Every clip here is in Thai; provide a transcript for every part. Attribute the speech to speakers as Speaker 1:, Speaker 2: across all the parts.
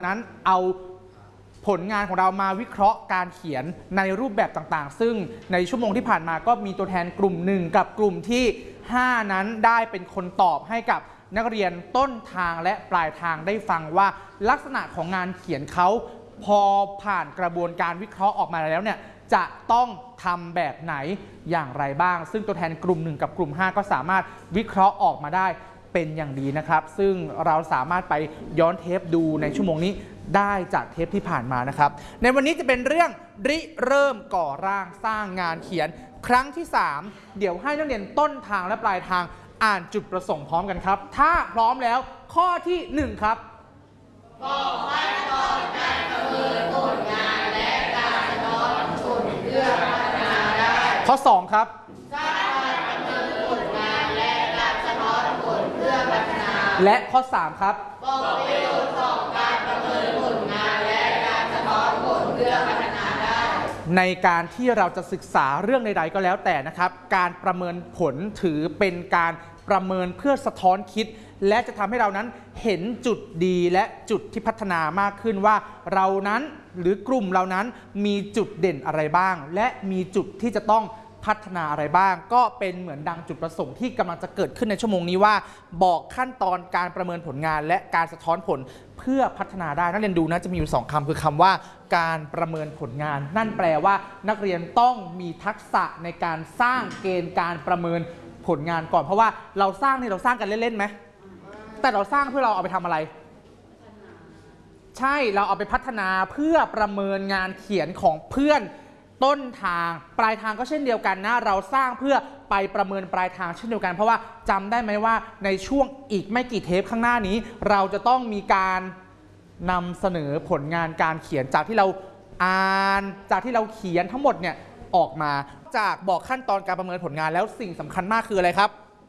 Speaker 1: นั้นเอาผลงานของเรามาวิเคราะห์การเขียนในรูปแบบต่างๆซึ่งในชั่วโมงที่ผ่านมาก็มีตัวแทนกลุ่ม1กับกลุ่มที่5นั้นได้เป็นคนตอบให้กับนักเรียนต้นทางและปลายทางได้ฟังว่าลักษณะของงานเขียนเขาพอผ่านกระบวนการวิเคราะห์ออกมาแล้วเนี่ยจะต้องทำแบบไหนอย่างไรบ้างซึ่งตัวแทนกลุ่ม1กับกลุ่ม5ก็สามารถวิเคราะห์ออกมาได้เป็นอย่างดีนะครับซึ่งเราสามารถไปย้อนเทปดูในชั่วโมงนี้ได้จากเทปที่ผ่านมานะครับในวันนี้จะเป็นเรื่องริเริ่มก่อร่างสร้างงานเขียนครั้งที่3เดี๋ยวให้นักเรียนต้นทางและปลายทางอ่านจุดประสงค์พร้อมกันครับถ้าพร้อมแล้วข้อที่1ครับ
Speaker 2: บอกขั้นตอนการประเมินผลงานและการสะท้อนผลเพื่อพัฒนาได้
Speaker 1: ข้อ2ครับ
Speaker 2: สร้างการประเมินผลงานและการสะท้อนผลเพื่อพัฒนา
Speaker 1: และข้อ3ครับ
Speaker 2: บอกประโยชน์ของการประเมินผลงานและการสะท้อนผลเพื่อพัฒนาได้
Speaker 1: ในการที่เราจะศึกษาเรื่องใดๆก็แล้วแต่นะครับการประเมินผลถือเป็นการประเมินเพื่อสะท้อนคิดและจะทำให้เรานั้นเห็นจุดดีและจุดที่พัฒนามากขึ้นว่าเรานั้นหรือกลุ่มเรานั้นมีจุดเด่นอะไรบ้างและมีจุดที่จะต้องพัฒนาอะไรบ้างก็เป็นเหมือนดังจุดประสงค์ที่กำลังจะเกิดขึ้นในชั่วโมงนี้ว่าบอกขั้นตอนการประเมินผลงานและการสะท้อนผลเพื่อพัฒนาได้นักเรียนดูนะจะมีอยู่2คำคือคำว่าการประเมินผลงานนั่นแปลว่านักเรียนต้องมีทักษะในการสร้างเกณฑ์การประเมินผลงานก่อนเพราะว่าเราสร้างนี่เราสร้างกันเล่นๆไหมแต่เราสร้างเพื่อเราเอาไปทำอะไรใช่เราเอาไปพัฒนาเพื่อประเมินงานเขียนของเพื่อนต้นทางปลายทางก็เช่นเดียวกันนะเราสร้างเพื่อไปประเมินปลายทางเช่นเดียวกันเพราะว่าจำได้ไหมว่าในช่วงอีกไม่กี่เทปข้างหน้านี้เราจะต้องมีการนำเสนอผลงานการเขียนจากที่เราอ่านจากที่เราเขียนทั้งหมดเนี่ยออกมาจากบอกขั้นตอนการประเมินผลงานแล้วสิ่งสำคัญมากคืออะไรครับ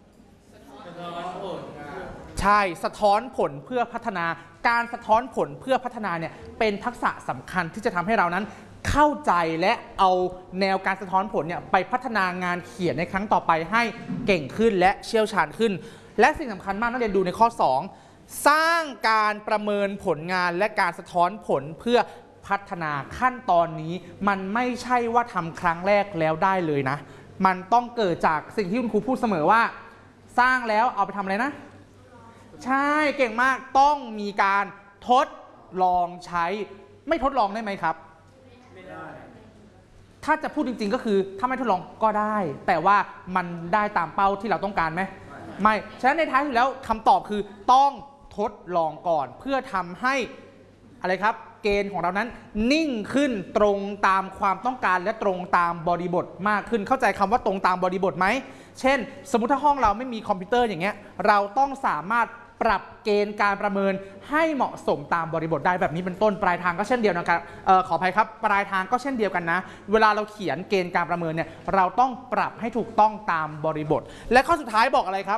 Speaker 1: ใช่สะท้อนผลเพื่อพัฒนาการสะท้อนผลเพื่อพัฒนาเนี่ยเป็นทักษะสำคัญที่จะทำให้เรานั้นเข้าใจและเอาแนวการสะท้อนผลเนี่ยไปพัฒนางานเขียนในครั้งต่อไปให้เก่งขึ้นและเชี่ยวชาญขึ้นและสิ่งสำคัญมากนักเรียนดูในข้อ2สร้างการประเมินผลงานและการสะท้อนผลเพื่อพัฒนาขั้นตอนนี้มันไม่ใช่ว่าทำครั้งแรกแล้วได้เลยนะมันต้องเกิดจากสิ่งที่คุณครูพูดเสมอว่าสร้างแล้วเอาไปทำอะไรนะใช่เก่งมากต้องมีการทดลองใช้ไม่ทดลองได้ไหมครับไม่ได้ถ้าจะพูดจริงๆก็คือถ้าไม่ทดลองก็ได้แต่ว่ามันได้ตามเป้าที่เราต้องการไหมไม่ฉะนั้นในท้ายสุดแล้วคำตอบคือต้องทดลองก่อนเพื่อทำให้อะไรครับเกณฑ์ของเรานั้นนิ่งขึ้นตรงตามความต้องการและตรงตามบริบทมากขึ้นเข้าใจคำว่าตรงตามบริบทไหมเช่นสมมุติถ้าห้องเราไม่มีคอมพิวเตอร์อย่างเงี้ยเราต้องสามารถปรับเกณฑ์การประเมินให้เหมาะสมตามบริบทได้แบบนี้เป็นต้นปลายทางก็เช่นเดียวกันขออภัยครับปลายทางก็เช่นเดียวกันนะเวลาเราเขียนเกณฑ์การประเมินเนี่ยเราต้องปรับให้ถูกต้องตามบริบทและข้อสุดท้ายบอกอะไรครับ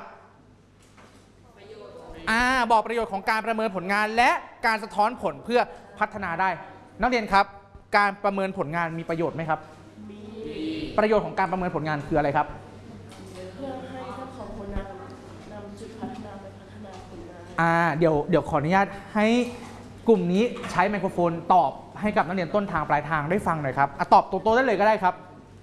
Speaker 1: บอกประโยชน์ของการประเมินผลงานและการสะท้อนผลเพื่อพัฒนาได้นักเรียนครับการประเมินผลงานมีประโยชน์ไหมครับมีประโยชน์ของการประเมินผลงานคืออะไรครับ
Speaker 3: เพื่อให้เจ้าของผลงานนำจุดพัฒนาไปพัฒนาผลง
Speaker 1: านเดี๋ยวขออนุญาตให้กลุ่มนี้ใช้ไมโครโฟนตอบให้กับนักเรียนต้นทางปลายทางได้ฟังหน่อยครับตอบตัวได้เลยก็ได้ครับ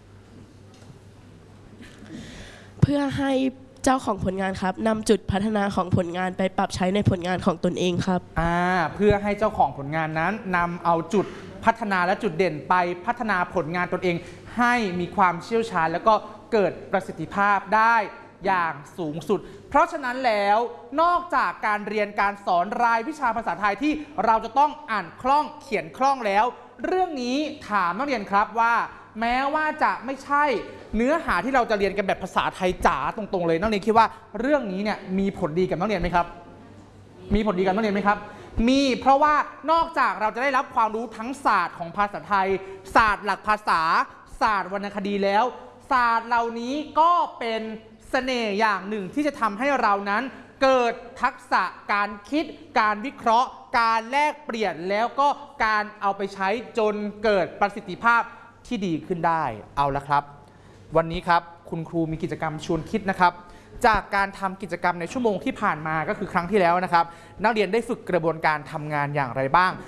Speaker 3: เพื่อให้เจ้าของผลงานครับนำจุดพัฒนาของผลงานไปปรับใช้ในผลงานของตนเองครับ
Speaker 1: เพื่อให้เจ้าของผลงานนั้นนำเอาจุดพัฒนาและจุดเด่นไปพัฒนาผลงานตนเองให้มีความเชี่ยวชาญแล้วก็เกิดประสิทธิภาพได้อย่างสูงสุดเพราะฉะนั้นแล้วนอกจากการเรียนการสอนรายวิชาภาษาไทยที่เราจะต้องอ่านคล่องเขียนคล่องแล้วเรื่องนี้ถามนักเรียนครับว่าแม้ว่าจะไม่ใช่เนื้อหาที่เราจะเรียนกันแบบภาษาไทยจ๋าตรงๆเลยนักเรียนคิดว่าเรื่องนี้เนี่ยมีผลดีกับนักเรียนไหมครับมีผลดีกับนักเรียนไหมครับมีเพราะว่านอกจากเราจะได้รับความรู้ทั้งศาสตร์ของภาษาไทยศาสตร์หลักภาษาศาสตร์วรรณคดีแล้วศาสตร์เหล่านี้ก็เป็นเสน่ห์อย่างหนึ่งที่จะทำให้เรานั้นเกิดทักษะการคิดการวิเคราะห์การแลกเปลี่ยนแล้วก็การเอาไปใช้จนเกิดประสิทธิภาพที่ดีขึ้นได้เอาละครับวันนี้ครับคุณครูมีกิจกรรมชวนคิดนะครับจากการทำกิจกรรมในชั่วโมงที่ผ่านมาก็คือครั้งที่แล้วนะครับนักเรียนได้ฝึกกระบวนการทำงานอย่างไรบ้าง